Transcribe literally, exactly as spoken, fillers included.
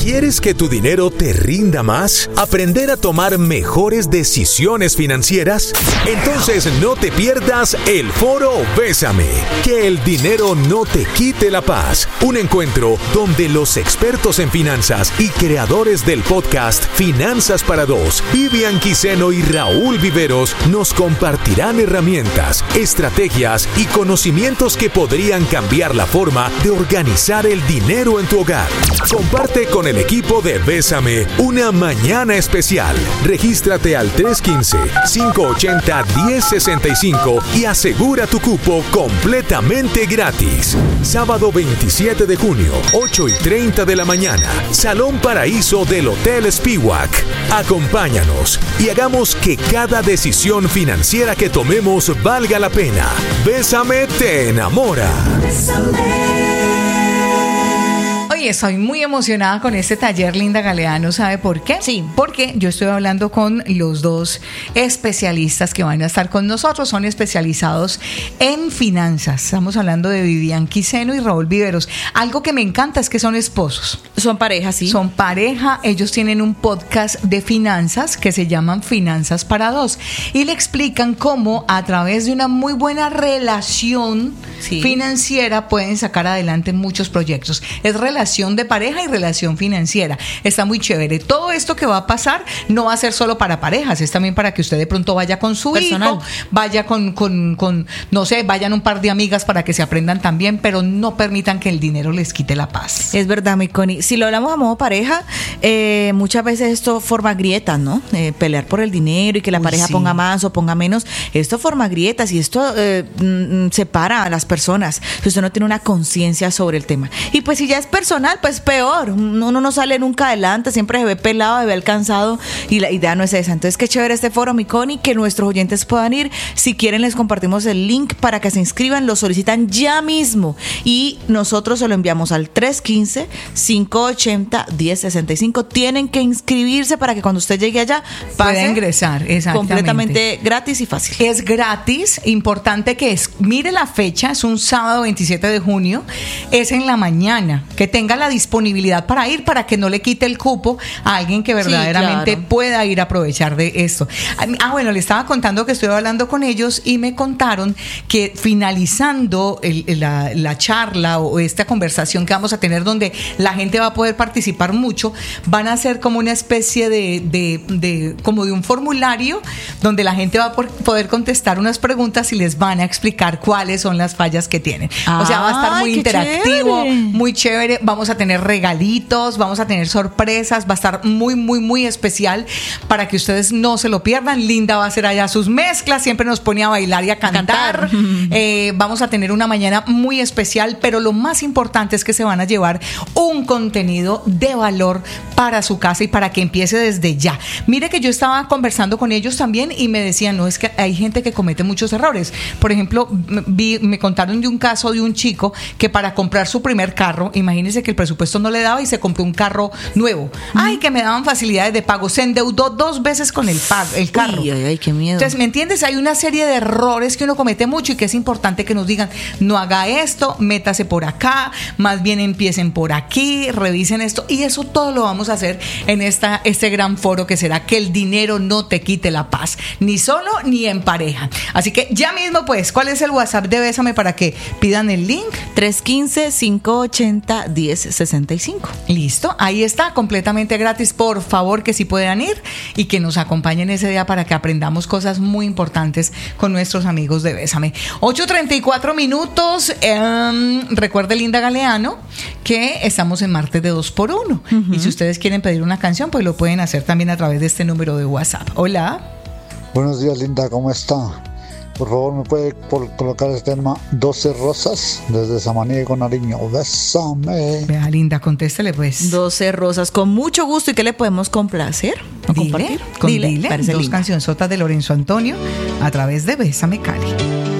¿Quieres que tu dinero te rinda más? ¿Aprender a tomar mejores decisiones financieras? Entonces no te pierdas el Foro Bésame. Que el dinero no te quite la paz. Un encuentro donde los expertos en finanzas y creadores del podcast Finanzas para Dos, Vivian Quiseno y Raúl Viveros, nos compartirán herramientas, estrategias y conocimientos que podrían cambiar la forma de organizar el dinero en tu hogar. Comparte con el equipo de Bésame una mañana especial. Regístrate al tres uno cinco, cinco ocho cero, uno cero seis cinco y asegura tu cupo completamente gratis. Sábado veintisiete de junio, ocho y treinta de la mañana, Salón Paraíso del Hotel Spiwak. Acompáñanos y hagamos que cada decisión financiera que tomemos valga la pena. Bésame te enamora. Oye, estoy muy emocionada con este taller, Linda Galeano. ¿Sabe por qué? Sí. Porque yo estoy hablando con los dos especialistas que van a estar con nosotros. Son especializados en finanzas. Estamos hablando de Vivian Quiseno y Raúl Viveros. Algo que me encanta es que son esposos. Son pareja, sí. Son pareja. Ellos tienen un podcast de finanzas que se llaman Finanzas para Dos. Y le explican cómo a través de una muy buena relación sí. financiera pueden sacar adelante muchos proyectos. Es relación de pareja y relación financiera. Está muy chévere. Todo esto que va a pasar no va a ser solo para parejas, es también para que usted de pronto vaya con su Personal. hijo, vaya con, con, con, no sé, vayan un par de amigas para que se aprendan también, pero no permitan que el dinero les quite la paz. Es verdad, mi Connie. Si lo hablamos a modo pareja, eh, muchas veces esto forma grietas, ¿no? Eh, pelear por el dinero y que la Uy, pareja sí. ponga más o ponga menos. Esto forma grietas y esto eh, mm, separa a las personas. Si usted no tiene una conciencia sobre el tema. Y pues si ya es personal, pues peor, uno no sale nunca adelante, siempre se ve pelado, se ve alcanzado y la idea no es esa. Entonces qué chévere este foro, mi Connie, que nuestros oyentes puedan ir. Si quieren les compartimos el link para que se inscriban, lo solicitan ya mismo y nosotros se lo enviamos al tres uno cinco, cinco ocho cero, uno cero seis cinco. Tienen que inscribirse para que cuando usted llegue allá pueda ingresar, exactamente. Completamente gratis y fácil. Es gratis, importante que es, mire la fecha, es un sábado veintisiete de junio, es en la mañana, que tenga la disponibilidad para ir, para que no le quite el cupo a alguien que verdaderamente sí, claro. pueda ir a aprovechar de esto. Ah, bueno, le estaba contando que estoy hablando con ellos y me contaron que finalizando el, la, la charla o esta conversación que vamos a tener donde la gente va a poder participar mucho, van a hacer como una especie de, de, de como de un formulario donde la gente va a poder contestar unas preguntas y les van a explicar cuáles son las fallas que tienen. Ay, o sea, va a estar muy interactivo, chévere. muy chévere. Vamos a tener regalitos, vamos a tener sorpresas, va a estar muy, muy, muy especial para que ustedes no se lo pierdan. Linda va a hacer allá sus mezclas, siempre nos pone a bailar y a cantar. cantar. Eh, vamos a tener una mañana muy especial, pero lo más importante es que se van a llevar un contenido de valor para su casa y para que empiece desde ya. Mire que yo estaba conversando con ellos también y me decían, no, es que hay gente que comete muchos errores. Por ejemplo, vi, me contaron de un caso de un chico que para comprar su primer carro, imagínense que el presupuesto no le daba y se compró un carro nuevo. Ay, que me daban facilidades de pago. Se endeudó dos veces con el, pago, el carro. Uy, ay, ay, qué miedo. Entonces, ¿me entiendes? Hay una serie de errores que uno comete mucho y que es importante que nos digan, no haga esto, métase por acá, más bien empiecen por aquí, revisen esto. Y eso todo lo vamos a hacer en esta, este gran foro que será Que el dinero no te quite la paz, ni solo ni en pareja. Así que ya mismo, pues, ¿cuál es el WhatsApp de Bésame para que pidan el link? tres uno cinco, cinco ocho cero, uno cero seis cinco. Listo, ahí está, completamente gratis. Por favor, que sí puedan ir y que nos acompañen ese día para que aprendamos cosas muy importantes con nuestros amigos de Bésame. ocho treinta y cuatro minutos. Eh, recuerde, Linda Galeano, que estamos en martes de dos por uno. Uh-huh. Y si ustedes quieren pedir una canción, pues lo pueden hacer también a través de este número de WhatsApp. Hola. Buenos días, Linda, ¿cómo está? Por favor, ¿me puede por colocar este tema doce rosas desde Samaniego, Nariño? Bésame. Vea, Linda, contéstele pues. doce rosas, con mucho gusto. ¿Y qué le podemos complacer? ¿O dile, compartir? Con Dile, dile, dos linda. Cancionzotas de Lorenzo Antonio a través de Bésame Cali.